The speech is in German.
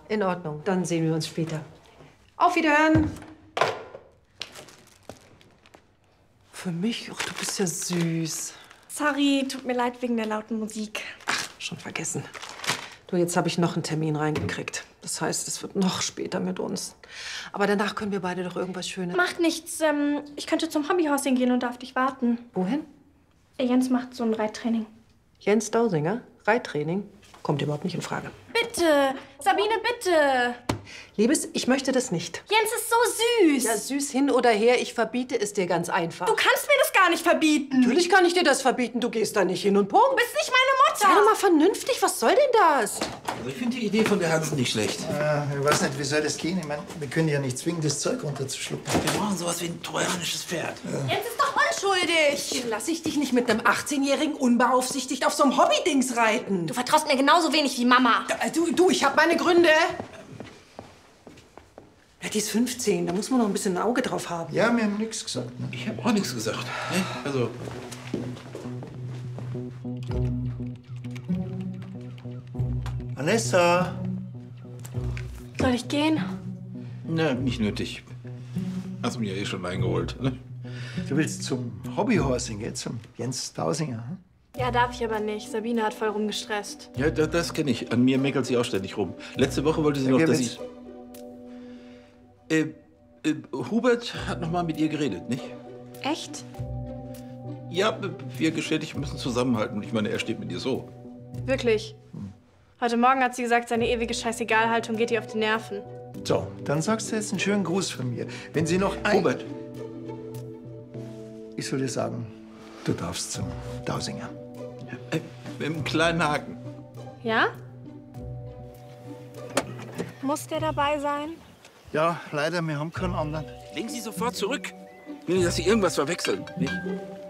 in Ordnung. Dann sehen wir uns später. Auf Wiederhören. Für mich? Ach, du bist ja süß. Sorry, tut mir leid wegen der lauten Musik. Ach, schon vergessen. Du, jetzt habe ich noch einen Termin reingekriegt. Das heißt, es wird noch später mit uns. Aber danach können wir beide doch irgendwas Schönes... Macht nichts. Ich könnte zum Hobbyhorsing gehen und darf dich warten. Wohin? Jens macht so ein Reittraining. Jens Dausinger? Reittraining? Kommt überhaupt nicht in Frage. Bitte! Sabine, bitte! Liebes, ich möchte das nicht. Jens ist so süß! Ja, süß hin oder her, ich verbiete es dir ganz einfach. Du kannst mir das gar nicht verbieten! Natürlich kann ich dir das verbieten, du gehst da nicht hin und Punkt. Du bist nicht meine Mutter! Sei doch mal vernünftig, was soll denn das? Also ich finde die Idee von der Hansen nicht schlecht. Ich weiß nicht, wie soll das gehen? Ich meine, wir können ja nicht zwingen, das Zeug runterzuschlucken. Wir brauchen sowas wie ein trojanisches Pferd. Jens ist doch unschuldig! Lass ich dich nicht mit einem 18-Jährigen unbeaufsichtigt auf so einem Hobbydings reiten. Du vertraust mir genauso wenig wie Mama. Du, ich habe meine Gründe. Ja, die ist 15, da muss man noch ein bisschen ein Auge drauf haben. Ja, wir haben nichts gesagt. Ne? Ich habe auch nichts gesagt. Ne? Also, Vanessa! Soll ich gehen? na, nicht nötig. Hast mich ja eh schon eingeholt. Ne? Du willst zum Hobbyhorsing, gell? Zum Jens Dausinger? Hm? Ja, darf ich aber nicht. Sabine hat voll rumgestresst. Ja, das kenne ich. An mir meckert sie auch ständig rum. Letzte Woche wollte sie noch, wir dass jetzt- ich... Hubert hat noch mal mit ihr geredet, nicht? Echt? Ja, wir Geschädigten müssen zusammenhalten. Ich meine, er steht mit ihr so. Wirklich? Heute Morgen hat sie gesagt, seine ewige Scheißegalhaltung geht ihr auf die Nerven. So, dann sagst du jetzt einen schönen Gruß von mir. Wenn sie noch ein... Hubert, Ich soll dir sagen, du darfst zum Dausinger. mit einem kleinen Haken. Ja? Muss der dabei sein? Ja, leider, wir haben keinen anderen. Legen Sie sofort zurück. Ich will nicht, dass Sie irgendwas verwechseln. Nicht?